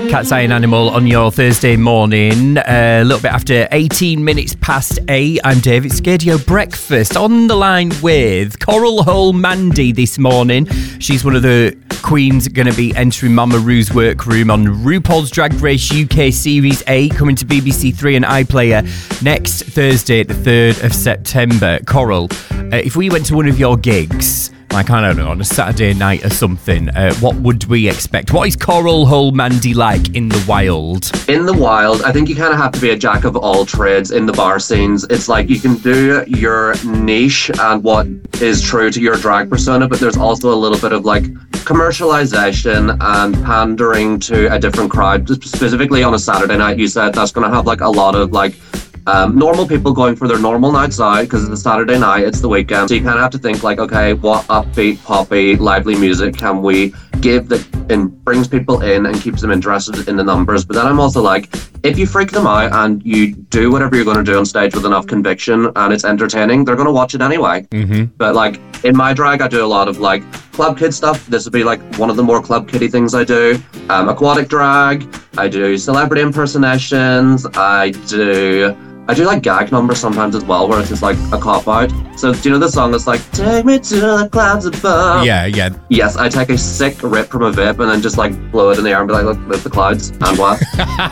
Cat's Eye and Animal on your Thursday morning. A little bit after 18 minutes past 8. I'm David Scadio. Breakfast on the line with Coral Hole Mandy this morning. She's one of the queens going to be entering Mama Ru's workroom on RuPaul's Drag Race UK Series 8, coming to BBC Three and iPlayer next Thursday, the 3rd of September. Coral, if we went to one of your gigs, like, I don't know, on a Saturday night or something, what would we expect? What is Coral Hole Mandy like in the wild? In the wild, I think you kind of have to be a jack of all trades in the bar scenes. It's like you can do your niche and what is true to your drag persona, but there's also a little bit of like commercialization and pandering to a different crowd. Specifically on a Saturday night, you said that's going to have like a lot of like normal people going for their normal nights out because it's a Saturday night, it's the weekend. So you kind of have to think like, okay, what upbeat, poppy, lively music can we give that brings people in and keeps them interested in the numbers? But then I'm also like, if you freak them out and you do whatever you're going to do on stage with enough conviction and it's entertaining, they're going to watch it anyway. Mm-hmm. But like in my drag, I do a lot of like club kid stuff. This would be like one of the more club kiddie things I do. Aquatic drag, I do celebrity impersonations, I do like gag numbers sometimes as well, where it's just like a cop-out. So do you know the song that's like, take me to the clouds above? Yeah. Yes, I take a sick rip from a vape and then just like blow it in the air and be like, look at the clouds, and what?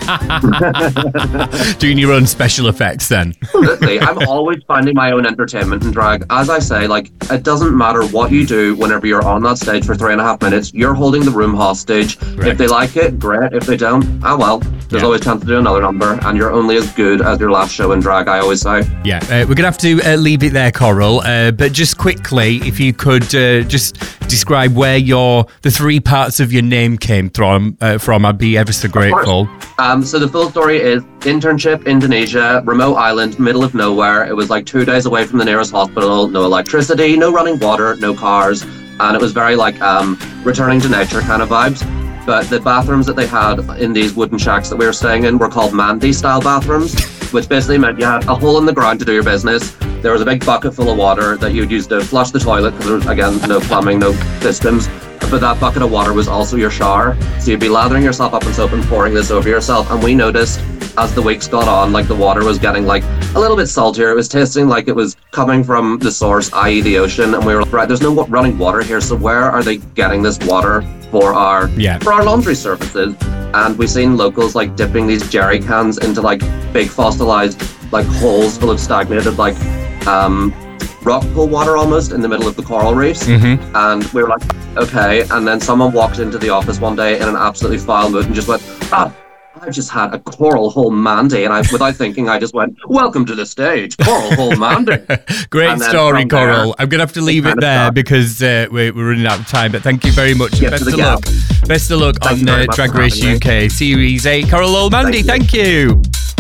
Doing your own special effects then. Absolutely. I'm always finding my own entertainment in drag. As I say, like, it doesn't matter what you do whenever you're on that stage for 3.5 minutes, you're holding the room hostage. Right. If they like it, great. If they don't, well, there's always chance to do another number, and you're only as good as your last show in drag, I always say. Yeah, we're going to have to leave it there, Coral, but just quickly, if you could just describe where the three parts of your name came from, I'd be ever so grateful. So the full story is internship, Indonesia, remote island, middle of nowhere. It was like 2 days away from the nearest hospital, no electricity, no running water, no cars, and it was very like returning to nature kind of vibes. But the bathrooms that they had in these wooden shacks that we were staying in were called Mandy-style bathrooms, which basically meant you had a hole in the ground to do your business. There was a big bucket full of water that you would use to flush the toilet because there was, again, no plumbing, no systems. But that bucket of water was also your shower. So you'd be lathering yourself up in soap and pouring this over yourself. And we noticed as the weeks got on, like the water was getting like a little bit saltier. It was tasting like it was coming from the source, i.e. the ocean. And we were like, right, there's no running water here. So where are they getting this water for our laundry services? And we seen locals like dipping these jerry cans into like big fossilized like holes full of stagnated like rock pool water almost in the middle of the coral reefs. Mm-hmm. And we were like, okay. And then someone walked into the office one day in an absolutely foul mood and just went, I've just had a Coral Hole Mandy, and without thinking, I just went, welcome to the stage, Coral Hole Mandy. Great story, Coral. I'm going to have to leave it there because we're running out of time, but thank you very much. Best of luck. Best of luck on Drag Race UK Series 8. Coral Hole Mandy, thank you.